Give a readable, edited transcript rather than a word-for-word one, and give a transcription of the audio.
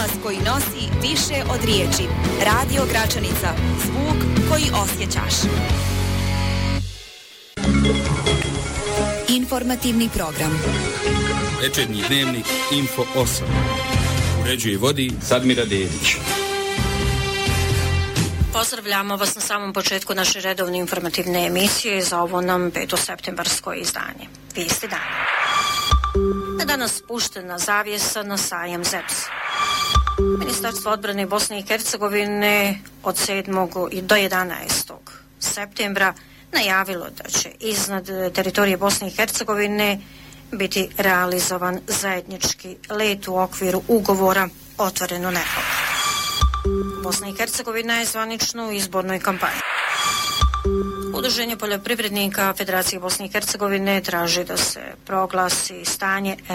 Glas koji nosi više od riječi. Radio Gračanica. Zvuk koji osjećaš. Informativni program. Večernji dnevnik Info 8. Uređuje i vodi Sadmira Dedić. Pozdravljamo vas na samom početku naše redovne informativne emisije za ovo nam 5. septembarsko izdanje. Vijesti dana. Na danas spuštena zavjesa na sajam ZEPS. Ministarstvo odbrane Bosne i Hercegovine od 7. do 11. septembra najavilo da će iznad teritorije Bosne i Hercegovine biti realizovan zajednički let u okviru ugovora Otvoreno nebo. Bosna i Hercegovina je zvanično u izbornoj kampanji. Udruženje poljoprivrednika Federacije Bosne i Hercegovine traži da se proglasi stanje